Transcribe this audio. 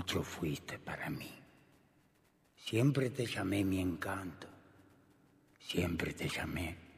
Mucho fuiste para mí. Siempre te llamé mi encanto. Siempre te llamé